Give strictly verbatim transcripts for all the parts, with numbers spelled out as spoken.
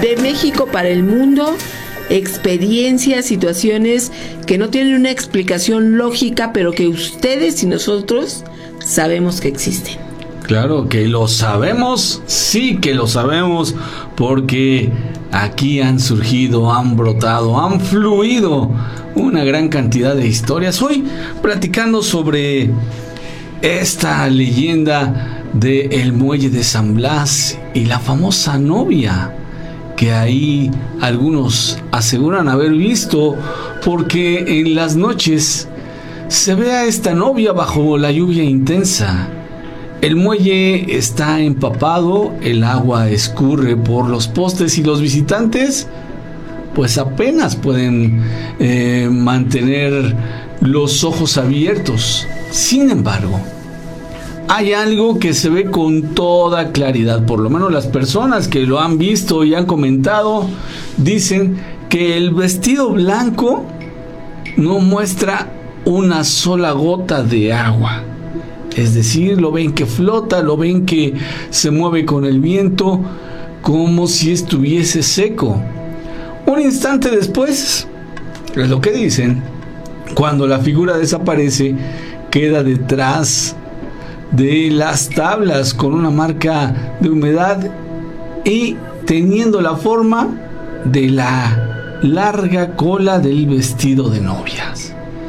de México para el mundo, experiencias, situaciones que no tienen una explicación lógica, pero que ustedes y nosotros sabemos que existen. Claro que lo sabemos, sí que lo sabemos, porque aquí han surgido, han brotado, han fluido una gran cantidad de historias. Hoy platicando sobre esta leyenda de el muelle de San Blas y la famosa novia que ahí algunos aseguran haber visto, porque en las noches se ve a esta novia bajo la lluvia intensa. El muelle está empapado, el agua escurre por los postes y los visitantes pues apenas pueden eh, mantener los ojos abiertos. Sin embargo, hay algo que se ve con toda claridad, por lo menos las personas que lo han visto y han comentado dicen que el vestido blanco no muestra una sola gota de agua. Es decir, lo ven que flota, lo ven que se mueve con el viento, como si estuviese seco. Un instante después, es lo que dicen, cuando la figura desaparece, queda detrás de las tablas con una marca de humedad y teniendo la forma de la larga cola del vestido de novias.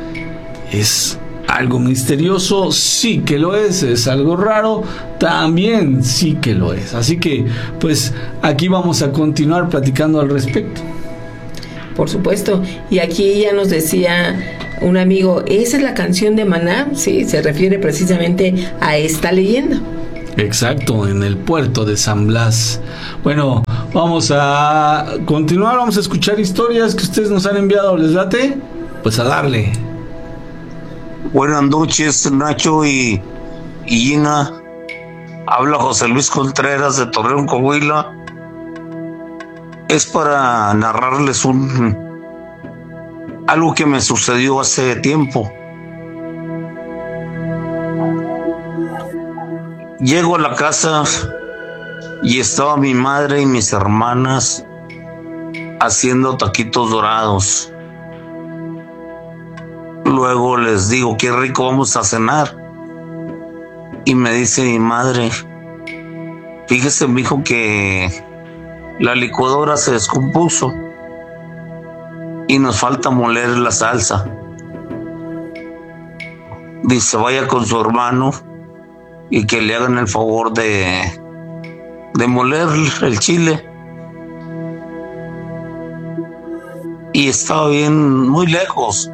Es algo misterioso, sí que lo es. Es algo raro, también sí que lo es. Así que, pues, aquí vamos a continuar platicando al respecto. Por supuesto. Y aquí ya nos decía un amigo, ¿esa es la canción de Maná? Sí, se refiere precisamente a esta leyenda. Exacto, en el puerto de San Blas. Bueno, vamos a continuar, vamos a escuchar historias que ustedes nos han enviado. ¿Les late? Pues a darle. Buenas noches, Nacho y, y Gina. Habla José Luis Contreras de Torreón, Coahuila. Es para narrarles un algo que me sucedió hace tiempo. Llego a la casa y estaba mi madre y mis hermanas haciendo taquitos dorados. Luego les digo, qué rico, vamos a cenar. Y me dice mi madre, fíjese, mijo, que la licuadora se descompuso y nos falta moler la salsa. Dice, vaya con su hermano y que le hagan el favor de, de moler el chile. Y estaba bien, muy lejos.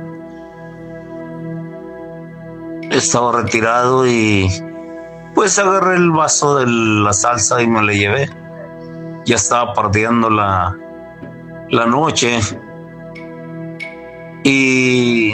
Estaba retirado y pues agarré el vaso de la salsa y me la llevé. Ya estaba partiendo la, la noche y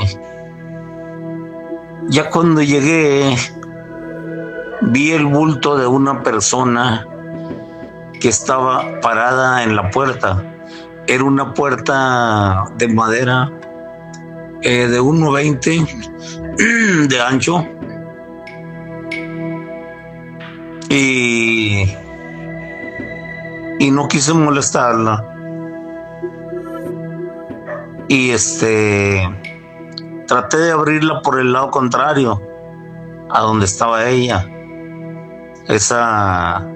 ya cuando llegué vi el bulto de una persona que estaba parada en la puerta. Era una puerta de madera eh, de uno veinte de ancho y y no quise molestarla y este traté de abrirla por el lado contrario a donde estaba ella, esa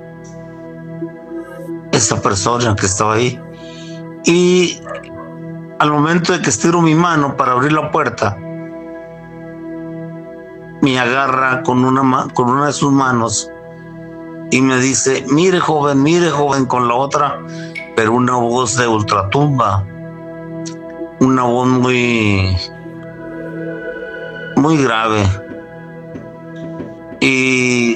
esa persona que estaba ahí, y al momento de que estiro mi mano para abrir la puerta me agarra con una con una de sus manos y me dice, mire joven, mire joven, con la otra, pero una voz de ultratumba, una voz muy, muy grave. Y,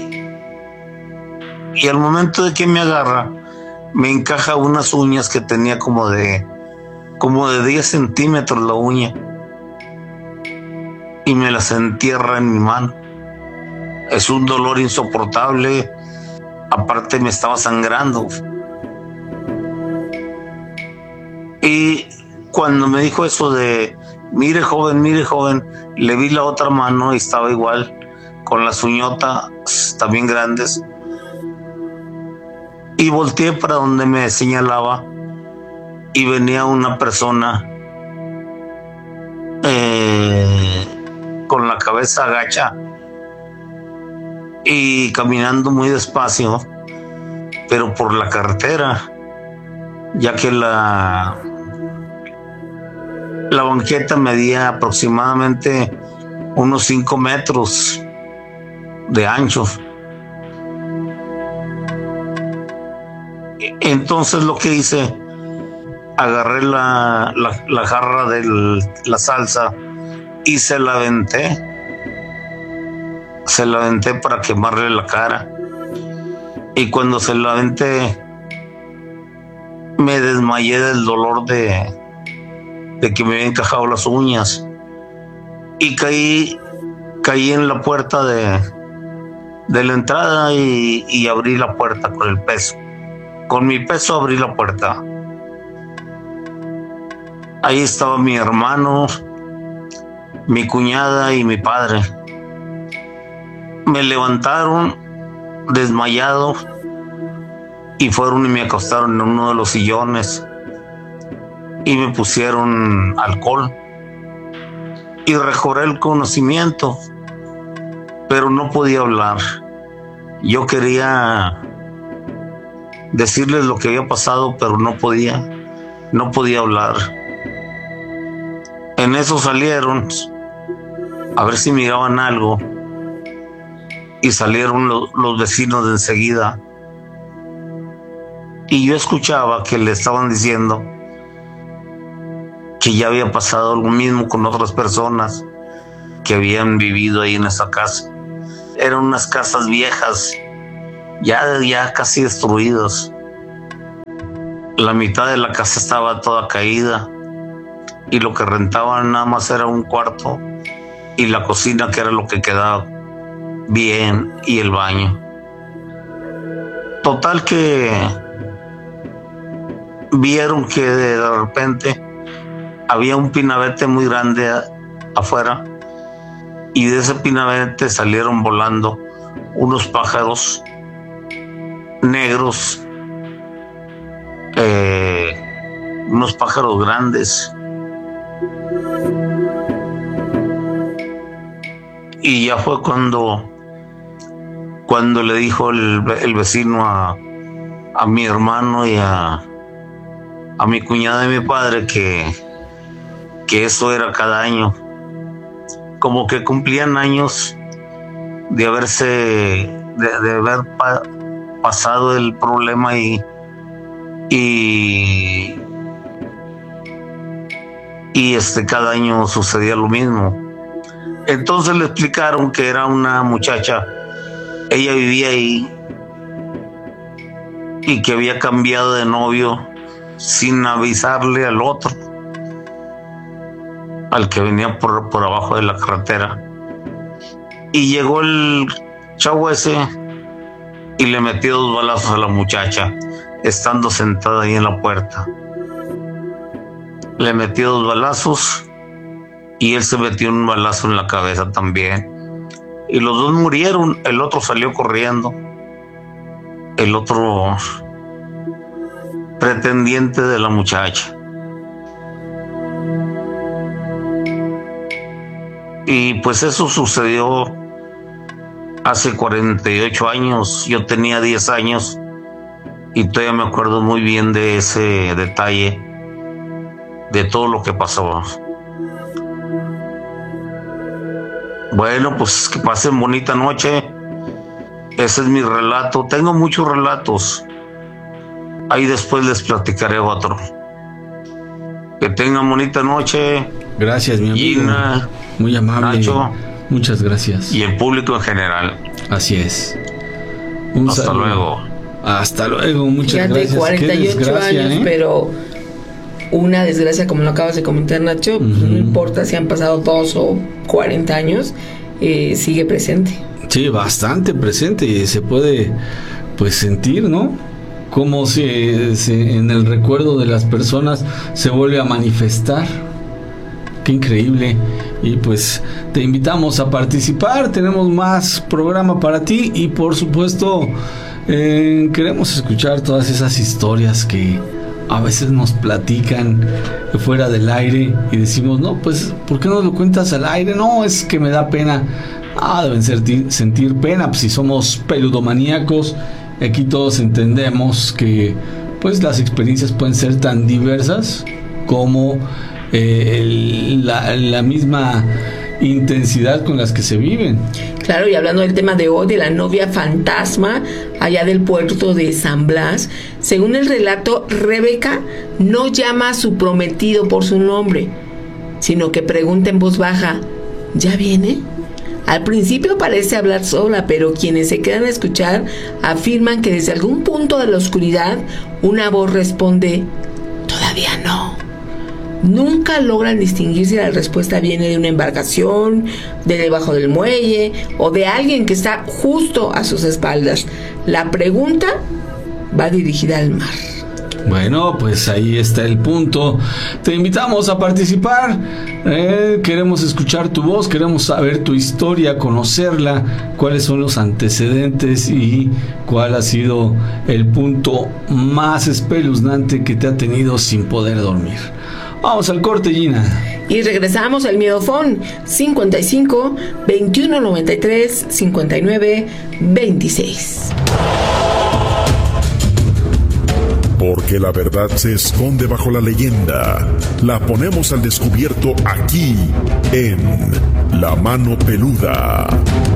y al momento de que me agarra, me encaja unas uñas que tenía como de, como de diez centímetros la uña, y me las entierra en mi mano. Es un dolor insoportable. Aparte me estaba sangrando. Y cuando me dijo eso de mire joven, mire joven, le vi la otra mano y estaba igual, con las uñotas también grandes. Y volteé para donde me señalaba y venía una persona eh, con la cabeza agacha y caminando muy despacio, pero por la carretera, ya que la, la banqueta medía aproximadamente unos cinco metros de ancho. Entonces lo que hice, agarré la, la, la jarra de la salsa y se la aventé. Se la aventé para quemarle la cara. Y cuando se la aventé, me desmayé del dolor de, de que me había encajado las uñas. Y caí, caí en la puerta de, de la entrada y, y abrí la puerta con el peso. Con mi peso abrí la puerta. Ahí estaba mi hermano, mi cuñada y mi padre. Me levantaron desmayado y fueron y me acostaron en uno de los sillones y me pusieron alcohol y recobré el conocimiento, pero no podía hablar. Yo quería decirles lo que había pasado, pero no podía, no podía hablar. En eso salieron a ver si miraban algo y salieron los, los vecinos de enseguida y yo escuchaba que le estaban diciendo que ya había pasado lo mismo con otras personas que habían vivido ahí en esa casa. Eran unas casas viejas, ya, ya casi destruidas. La mitad de la casa estaba toda caída y lo que rentaban nada más era un cuarto y la cocina, que era lo que quedaba bien, y el baño. Total que vieron que de repente había un pinabete muy grande a, afuera, y de ese pinabete salieron volando unos pájaros negros, eh, unos pájaros grandes. Y ya fue cuando cuando le dijo el, el vecino a, a mi hermano y a, a mi cuñada y mi padre que, que eso era cada año. Como que cumplían años de haberse, de, de haber pa, pasado el problema y, y, y este, cada año sucedía lo mismo. Entonces le explicaron que era una muchacha, ella vivía ahí y que había cambiado de novio sin avisarle al otro, al que venía por, por abajo de la carretera. Y llegó el chavo ese y le metió dos balazos a la muchacha, estando sentada ahí en la puerta. Le metió dos balazos y él se metió un balazo en la cabeza también. Y los dos murieron. El otro salió corriendo. El otro pretendiente de la muchacha. Y pues eso sucedió hace cuarenta y ocho años. Yo tenía diez años y todavía me acuerdo muy bien de ese detalle, de todo lo que pasó. Bueno, pues que pasen bonita noche. Ese es mi relato. Tengo muchos relatos. Ahí después les platicaré otro. Que tengan bonita noche. Gracias, mi amigo. Gina, muy amable. Nacho, muchas gracias. y el público en general. Así es. Un Hasta saludo. luego. Hasta luego. Muchas Fíjate, gracias. cuarenta y ocho Qué desgracia, años, ¿eh? pero una desgracia, como lo acabas de comentar, Nacho, pues Ujú. no importa si han pasado dos o cuarenta años, eh, sigue presente. Sí, bastante presente y se puede pues sentir, ¿no? Como se, se en el recuerdo de las personas se vuelve a manifestar. Qué increíble. Y pues te invitamos a participar. Tenemos más programa para ti y por supuesto Eh, queremos escuchar todas esas historias que a veces nos platican fuera del aire y decimos, no, pues, ¿por qué no lo cuentas al aire? No, es que me da pena. Ah, deben sentir, sentir pena, pues si somos peludomaníacos. Aquí todos entendemos que pues las experiencias pueden ser tan diversas como eh, el, la, la misma intensidad con las que se viven. Claro, y hablando del tema de hoy, de la novia fantasma allá del puerto de San Blas, según el relato, Rebeca no llama a su prometido por su nombre, sino que pregunta en voz baja, ¿ya viene? Al principio parece hablar sola, pero quienes se quedan a escuchar afirman que desde algún punto de la oscuridad una voz responde, todavía no. Nunca logran distinguir si la respuesta viene de una embarcación, de debajo del muelle o de alguien que está justo a sus espaldas. La pregunta va dirigida al mar. Bueno, pues ahí está el punto. Te invitamos a participar. Eh, queremos escuchar tu voz, queremos saber tu historia, conocerla, cuáles son los antecedentes y cuál ha sido el punto más espeluznante que te ha tenido sin poder dormir. Vamos al corte, Gina. Y regresamos al Miedofón cincuenta y cinco, veintiuno noventa y tres, cincuenta y nueve, veintiséis. Porque la verdad se esconde bajo la leyenda. La ponemos al descubierto aquí, en La Mano Peluda.